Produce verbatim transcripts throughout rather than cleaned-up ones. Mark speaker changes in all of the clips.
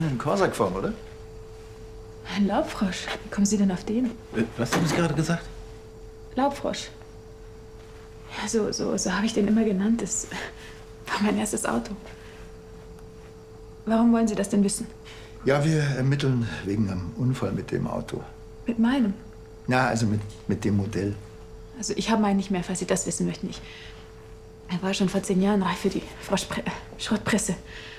Speaker 1: Ein Corsa gefahren, oder?
Speaker 2: Ein Laubfrosch. Wie kommen Sie denn auf den?
Speaker 1: Was haben Sie gerade gesagt?
Speaker 2: Laubfrosch. Ja, so, so, so habe ich den immer genannt. Das war mein erstes Auto. Warum wollen Sie das denn wissen?
Speaker 1: Ja, wir ermitteln wegen einem Unfall mit dem Auto.
Speaker 2: Mit meinem?
Speaker 1: Na, also mit, mit dem Modell.
Speaker 2: Also ich habe meinen nicht mehr, falls Sie das wissen möchten. Ich, er war schon vor zehn Jahren reif für die Froschpre Schrottpresse.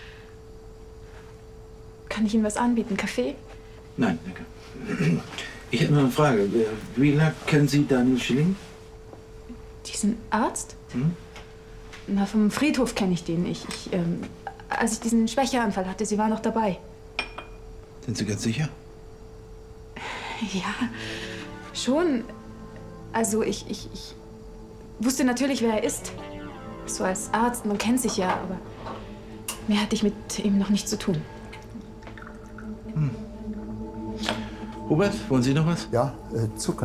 Speaker 2: Kann ich Ihnen was anbieten? Kaffee?
Speaker 3: Nein, danke. Ich habe noch eine Frage. Wie lange kennen Sie Daniel Schilling?
Speaker 2: Diesen Arzt?
Speaker 3: Hm?
Speaker 2: Na, vom Friedhof kenne ich den. Ich, ich, ähm, als ich diesen Schwächeanfall hatte, Sie war noch dabei.
Speaker 3: Sind Sie ganz sicher?
Speaker 2: Ja, schon. Also ich, ich, ich wusste natürlich, wer er ist. So als Arzt, man kennt sich ja, aber mehr hatte ich mit ihm noch nicht zu tun.
Speaker 3: Hm. Hubert, wollen Sie noch was?
Speaker 1: Ja, äh, Zucker.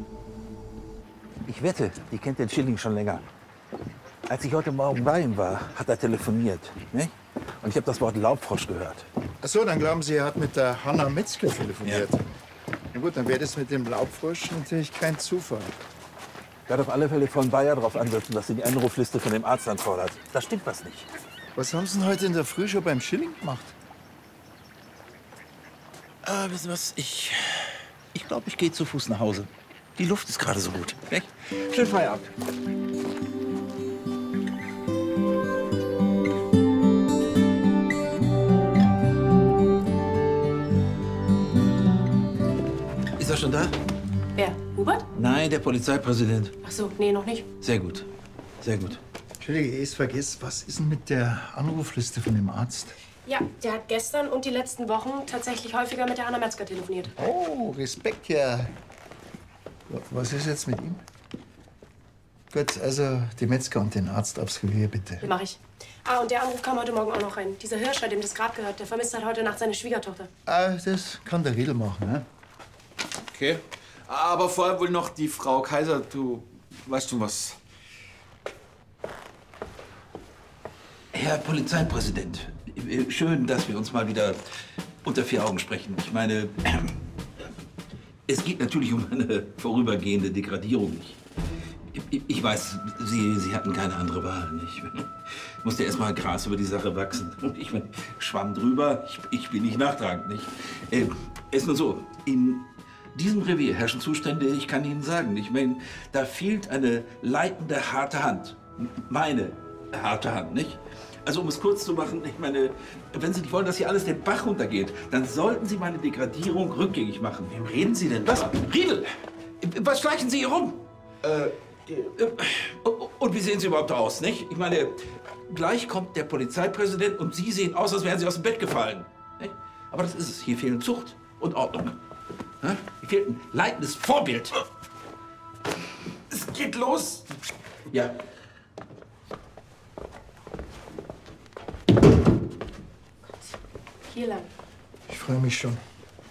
Speaker 3: Ich wette, die kennt den Schilling schon länger. Als ich heute Morgen bei ihm war, hat er telefoniert. Nicht? Und ich habe das Wort Laubfrosch gehört.
Speaker 1: Ach so, dann glauben Sie, er hat mit der Hanna Metzger telefoniert.
Speaker 3: Ja.
Speaker 1: Na gut, dann wäre das mit dem Laubfrosch natürlich kein Zufall.
Speaker 3: Ich werde auf alle Fälle von Bayer darauf ansetzen, dass sie die Anrufliste von dem Arzt anfordert. Da stimmt was nicht.
Speaker 1: Was haben Sie denn heute in der Früh schon beim Schilling gemacht?
Speaker 3: Ah, wissen Sie was? Ich ich glaube, ich gehe zu Fuß nach Hause. Die Luft ist gerade so gut. Nicht? Schönen Feierabend. Ist er schon da?
Speaker 4: Wer? Hubert?
Speaker 3: Nein, der Polizeipräsident.
Speaker 4: Ach so, nee, noch nicht.
Speaker 3: Sehr gut. Sehr gut.
Speaker 1: Entschuldige, ich vergiss, was ist denn mit der Anrufliste von dem Arzt?
Speaker 4: Ja, der hat gestern und die letzten Wochen tatsächlich häufiger mit der Hanna Metzger telefoniert.
Speaker 1: Oh, Respekt, ja. Was ist jetzt mit ihm? Gut, also die Metzger und den Arzt aufs Revier, bitte.
Speaker 4: Mach ich. Ah, und der Anruf kam heute Morgen auch noch rein. Dieser Hirscher, dem das Grab gehört, der vermisst hat heute Nacht seine Schwiegertochter.
Speaker 1: Ah, das kann der Riedel machen, ne?
Speaker 5: Okay. Aber vorher wohl noch die Frau Kaiser. Du weißt schon was.
Speaker 3: Herr Polizeipräsident, schön, dass wir uns mal wieder unter vier Augen sprechen. Ich meine, äh, es geht natürlich um eine vorübergehende Degradierung. Ich, ich, ich weiß, Sie, Sie hatten keine andere Wahl. Nicht? Ich musste erst mal Gras über die Sache wachsen. Ich mein, schwamm drüber, ich, ich bin nicht nachtragend. Nicht? Äh, ist nur so, in diesem Revier herrschen Zustände, ich kann Ihnen sagen, ich meine, da fehlt eine leitende, harte Hand. Meine harte Hand, nicht? Also, um es kurz zu machen, ich meine, wenn Sie nicht wollen, dass hier alles den Bach runtergeht, dann sollten Sie meine Degradierung rückgängig machen.
Speaker 5: Wem reden Sie denn?
Speaker 3: Was? Riedel! Was schleichen Sie hier rum?
Speaker 5: Äh,
Speaker 3: Und wie sehen Sie überhaupt aus, nicht? Ich meine, gleich kommt der Polizeipräsident und Sie sehen aus, als wären Sie aus dem Bett gefallen. Nicht? Aber das ist es. Hier fehlen Zucht und Ordnung. Hier fehlt ein leitendes Vorbild.
Speaker 5: es geht los.
Speaker 3: Ja.
Speaker 4: Hier lang.
Speaker 1: Ich freue mich schon.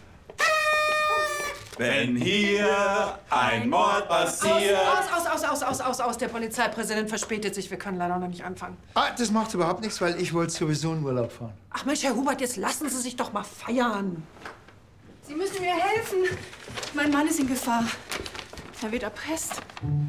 Speaker 5: Wenn hier ein Mord passiert.
Speaker 6: Aus, aus, aus, aus, aus, aus, aus. Der Polizeipräsident verspätet sich. Wir können leider noch nicht anfangen.
Speaker 1: Ah, das macht überhaupt nichts, weil ich wollte sowieso in Urlaub fahren.
Speaker 6: Ach Mensch, Herr Hubert, jetzt lassen Sie sich doch mal feiern.
Speaker 2: Sie müssen mir helfen. Mein Mann ist in Gefahr. Er wird erpresst.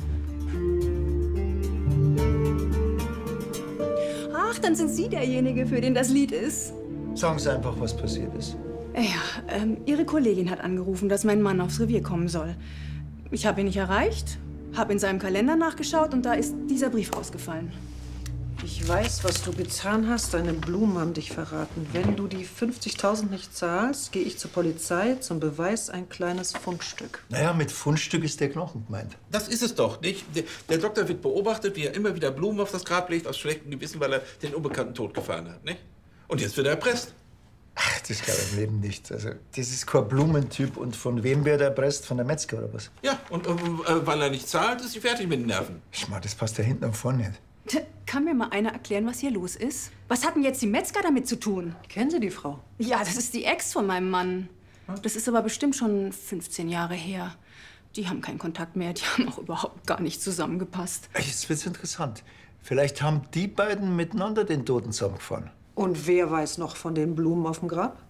Speaker 7: Ach, dann sind Sie derjenige, für den das Lied ist.
Speaker 1: Sagen Sie einfach, was passiert ist.
Speaker 7: Ja, ähm, Ihre Kollegin hat angerufen, dass mein Mann aufs Revier kommen soll. Ich habe ihn nicht erreicht, habe in seinem Kalender nachgeschaut und da ist dieser Brief rausgefallen.
Speaker 6: Ich weiß, was du getan hast. Deine Blumen haben dich verraten. Wenn du die fünfzigtausend nicht zahlst, gehe ich zur Polizei. Zum Beweis ein kleines Fundstück.
Speaker 1: Naja, mit Fundstück ist der Knochen gemeint.
Speaker 3: Das ist es doch, nicht? Der, der Doktor wird beobachtet, wie er immer wieder Blumen auf das Grab legt, aus schlechtem Gewissen, weil er den Unbekannten Tod gefahren hat, nicht? Und jetzt wird er erpresst.
Speaker 1: Ach, das glaube ich im Leben nicht. Also, das ist kein Blumentyp. Und von wem wird er erpresst? Von der Metzger oder was?
Speaker 3: Ja, und äh, weil er nicht zahlt, ist sie fertig mit den Nerven.
Speaker 1: Schmarr, das passt ja hinten und vorne nicht.
Speaker 7: Kann mir mal einer erklären, was hier los ist? Was hat denn jetzt die Metzger damit zu tun?
Speaker 6: Kennen Sie die Frau?
Speaker 7: Ja, das ist die Ex von meinem Mann. Das ist aber bestimmt schon fünfzehn Jahre her. Die haben keinen Kontakt mehr. Die haben auch überhaupt gar nicht zusammengepasst.
Speaker 1: Jetzt wird's interessant. Vielleicht haben die beiden miteinander den Toten zusammengefahren.
Speaker 6: Und wer weiß noch von den Blumen auf dem Grab?